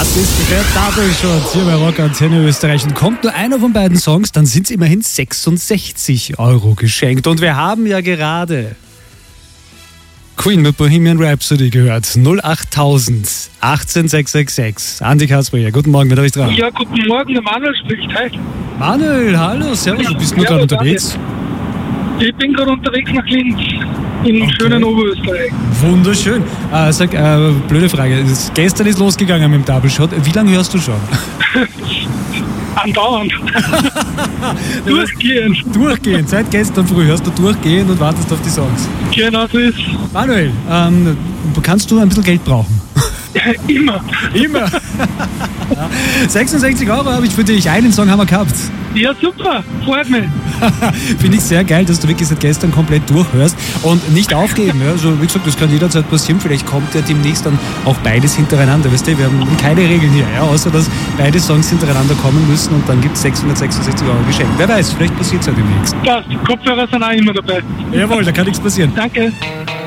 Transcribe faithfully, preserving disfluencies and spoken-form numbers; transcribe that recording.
Das ist der Double Shot hier bei Rock Antenne Österreich. Und kommt nur einer von beiden Songs, dann sind es immerhin sechsundsechzig Euro geschenkt. Und wir haben ja gerade Queen mit Bohemian Rhapsody gehört. null acht tausend achtzehn sechs sechs sechs. Andi Kasper hier. Guten Morgen, wer darf ich dran? Ja, guten Morgen, der Manuel spricht. Hi. Manuel, hallo, servus. Du bist nur Ja, gerade danke. unterwegs. Ich bin gerade unterwegs nach Linz, in Okay. schönen Oberösterreich. Wunderschön. Äh, sag, äh, blöde Frage. Das, gestern ist losgegangen mit dem Double Shot. Wie lange hörst du schon? Andauernd. Durchgehend. Durchgehend. Seit gestern früh hörst du durchgehend und wartest auf die Songs. Genau so ist Manuel, ähm, kannst du ein bisschen Geld brauchen? immer. Immer. sechsundsechzig Euro habe ich für dich. Einen Song haben wir gehabt. Ja, super. Freut mich. Finde ich sehr geil, dass du wirklich seit gestern komplett durchhörst und nicht aufgeben. Ja? Also wie gesagt, das kann jederzeit passieren. Vielleicht kommt ja demnächst dann auch beides hintereinander. Weißt du, wir haben keine Regeln hier, ja? Außer dass beide Songs hintereinander kommen müssen und dann gibt es sechshundertsechsundsechzig Euro geschenkt. Wer weiß, vielleicht passiert es ja demnächst. Passt. Kopfhörer sind auch immer dabei. Jawohl, da kann nichts passieren. Danke.